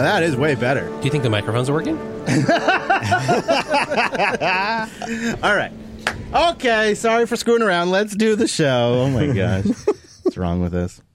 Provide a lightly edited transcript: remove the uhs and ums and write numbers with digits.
that is way better. Do you think the microphone's working? All right. Okay, sorry for screwing around. Let's do the show. Oh, my gosh. What's wrong with this?